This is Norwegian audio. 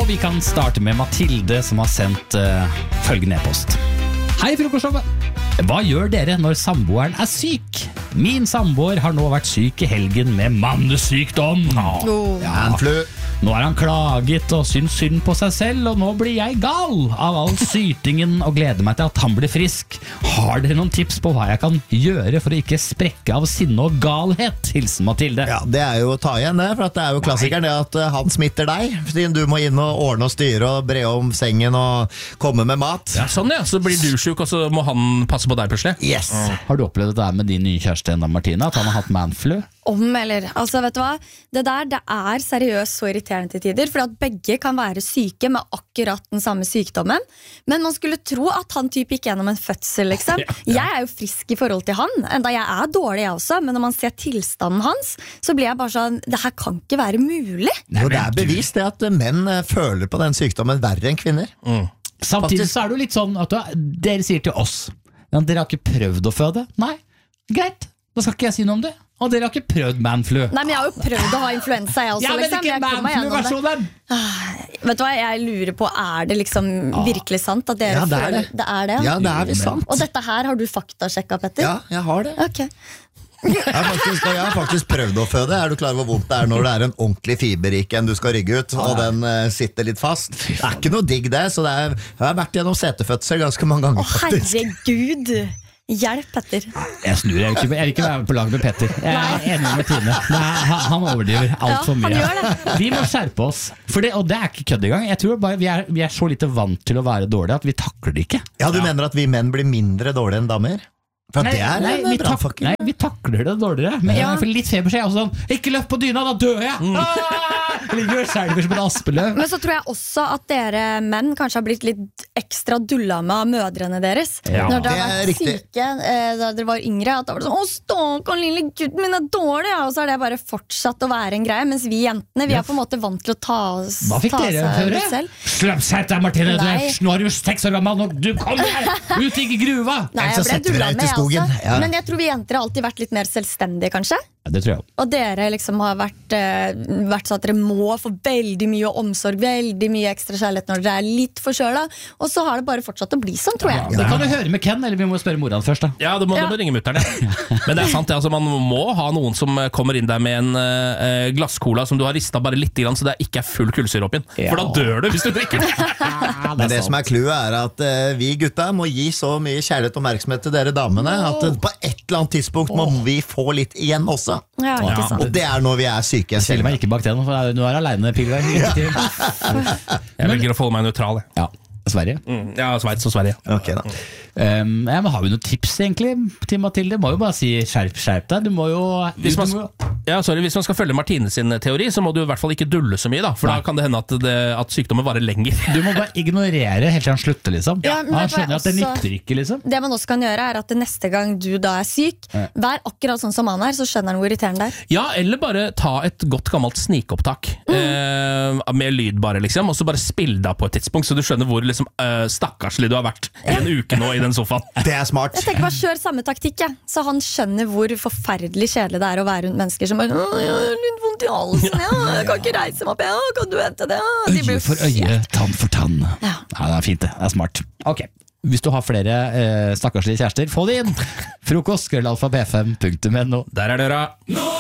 Og vi kan starte med Mathilde, som har sendt følgende e-post. Hei, frokostshowet! Hva gjør dere når samboeren er syk? Min samboer har nå vært syk I helgen med mannesykdom. Manflu. Nå har han klaget og syns synd på seg selv, og nå blir jeg gal av all sytingen og gleder meg til at han blir frisk. Har dere noen tips på hva jeg kan gjøre for å ikke sprekke av sinne og galhet? Hilsen Mathilde. Ja, det jo å ta igjen det, for det jo klassikeren det at han smitter deg, siden du må inn og ordne og styre og bre om sengen og komme med mat. Ja, sånn ja, så blir du syk, og så må han passe på deg plutselig. Yes. Har du opplevd det med din nye kjæreste enda, Martina, at han har hatt manflu? Altså vet du hva, det seriøst så irriterende til tider, for at begge kan være syke med akkurat den samme sykdommen, men man skulle tro at han typ gikk gjennom en fødsel liksom. Jeg jo frisk I forhold til han, enda jeg dårlig jeg også, men når man ser tilstanden hans, så blir jeg bare sånn, det her kan ikke være mulig. Jo, det bevist det at menn føler på den sykdommen verre enn kvinner. Samtidig så det jo litt sånn at dere sier til oss, ja, dere har ikke prøvd å føde? Nei, greit, da skal ikke jeg si noe om det. Og dere har ikke prøvd manflu. Nei, men jeg har jo prøvd å ha influensa jeg også, ja, men liksom. ikke manflu-versjonen. Vet du hva, jeg lurer på, det liksom virkelig sant at dere føler det? Det det, ja. Ja, det visst sant. Og dette her har du faktasjekket, Petter? Ja, jeg har det. Ok. Jeg har faktisk prøvd å føde. Du klar over hvor vondt det når det en ordentlig fiberrik en du skal rygge ut, og den sitter litt fast? Det ikke noe digg det, så jeg har vært gjennom setefødsel ganske mange ganger. Herregud! Hjelp, Petter. Jeg snur, jeg vil ikke være på lag med Petter. Jeg enig med Tine. Han overdriver alt for mye. Vi må skjerpe oss. Og det ikke kødd I gang. Jeg tror bare vi så lite vant til å være dårlige at vi takler det ikke. Ja, du mener at vi menn blir mindre dårlige enn damer? For nei, vi takler det dårligere. Men jeg får litt feber, så jeg også sånn, ikke løft på dyna, da dør jeg! Jeg ligger og skjelver som en aspeløv. Men så tror jeg også at dere menn kanskje har blitt litt ekstra dulla med av mødrene deres. Når dere har vært syke da dere var yngre, at det var sånn, å stakkars lille gutten min dårlig, og så har det bare fortsatt å være en greie, mens vi jentene, vi på en måte vant til å ta seg selv. Slapp deg, Martine, nå har du 6 år gammel, du kommer ut I gruva! Nei, jeg ble dulla med men jeg tror vi jenter har alltid vært litt mer selvstendige, kanskje. Ja, det tror jeg. Og dere liksom har vært sånn at dere må få veldig mye omsorg, veldig mye ekstra kjærlighet når dere litt forkjølet, og så har det bare fortsatt å bli sånn, tror jeg. Det kan du høre med Ken, eller vi må spørre moren først da. Ja, du må ringe mutteren. Men det sant, altså, man må ha noen som kommer inn der med en glasskola som du har ristet bare litt grann, så det ikke full kullsyre oppi den. For da dør du hvis du drikker det. Men det som clouet at vi gutta må gi så mye kjærlighet og oppmerksomhet til dere damene, at på et eller annet tidspunkt må vi få litt igjen også. Ja, ikke sant. Og det når vi syke. Jeg stiller meg ikke bak den, for du alene, Pilgrim. Jeg velger å holde meg neutral. Ja, Sverige? Ja, Sveits og Sverige. Ok da. Men har vi noen tips egentlig til Mathilde? Må jo bare si skjerp deg. Du må jo... Hvis man skal følge Martine sin teori, så må du I hvert fall ikke dulle så mye da, for da kan det hende at sykdommen varer lenger. Du må bare ignorere helt til han slutter liksom. Han skjønner at det nytter ikke liksom. Det man også kan gjøre at neste gang du da syk, vær akkurat sånn som han så skjønner han hvor irriterende det Ja, eller bare ta et godt gammelt snikopptak med lyd bare liksom, og så bare spill deg på et tidspunkt, så du skjønner hvor liksom, stakkarslig du har vært I en uke nå I den sofaen. Det smart. Jeg tenker bare kjør samme taktikk, så han skjønner hvor forferdelig kjedelig det å være rundt mennesker som bare, jeg har litt vondt I halsen, jeg kan ikke reise meg opp, kan du hente det? Øye for øye, tann for tann. Ja, det fint det, det smart. Ok, hvis du har flere stakkarslige kjærester, få det inn! Frokost, @p5.no. Der døra.